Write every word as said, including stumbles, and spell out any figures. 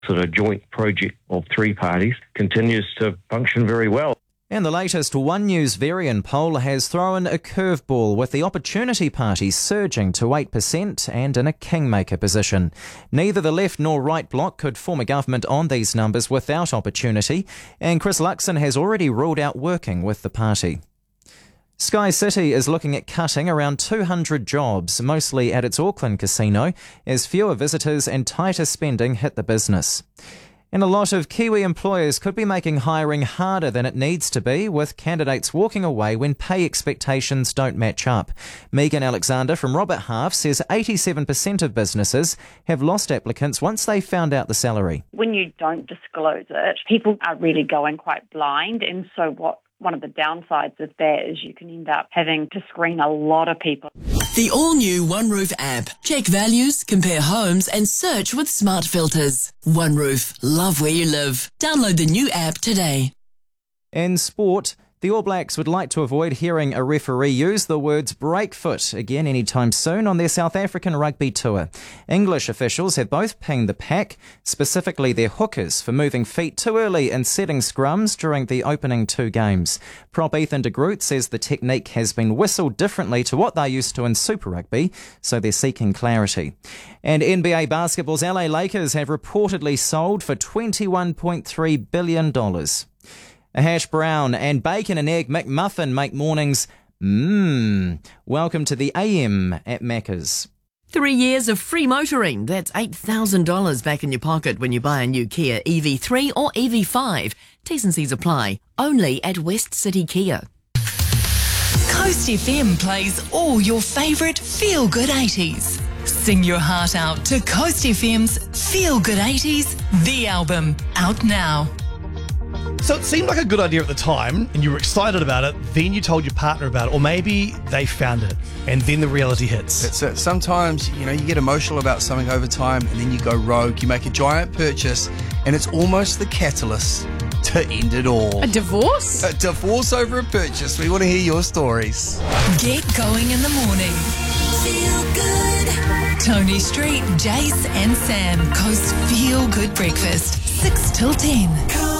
sort of joint project of three parties continues to function very well. And the latest One News Varian poll has thrown a curveball, with the Opportunity Party surging to eight percent and in a kingmaker position. Neither the left nor right bloc could form a government on these numbers without Opportunity, and Chris Luxon has already ruled out working with the party. Sky City is looking at cutting around two hundred jobs, mostly at its Auckland casino, as fewer visitors and tighter spending hit the business. And a lot of Kiwi employers could be making hiring harder than it needs to be, with candidates walking away when pay expectations don't match up. Megan Alexander from Robert Half says eighty-seven percent of businesses have lost applicants once they found out the salary. When you don't disclose it, people are really going quite blind, and so what one of the downsides of that is you can end up having to screen a lot of people. The all-new OneRoof app. Check values, compare homes and search with smart filters. OneRoof. Love where you live. Download the new app today. In sport, the All Blacks would like to avoid hearing a referee use the words breakfoot again anytime soon on their South African rugby tour. English officials have both pinged the pack, specifically their hookers, for moving feet too early and setting scrums during the opening two games. Prop Ethan de Groot says the technique has been whistled differently to what they're used to in Super Rugby, so they're seeking clarity. And N B A basketball's L A Lakers have reportedly sold for twenty-one point three billion dollars. A hash brown and bacon and egg McMuffin make mornings mmm. Welcome to the A M at Macca's. Three years of free motoring. That's eight thousand dollars back in your pocket when you buy a new Kia E V three or E V five. T's and C's apply. Only at West City Kia. Coast F M plays all your favourite feel-good eighties. Sing your heart out to Coast F M's Feel Good eighties, the album, out now. So it seemed like a good idea at the time, and you were excited about it, then you told your partner about it, or maybe they found it, and then the reality hits. That's it. Sometimes, you know, you get emotional about something over time, and then you go rogue, you make a giant purchase, and it's almost the catalyst to end it all. A divorce? A divorce over a purchase. We want to hear your stories. Get going in the morning. Feel good. Tony Street, Jace and Sam. Coast Feel Good Breakfast. six till ten.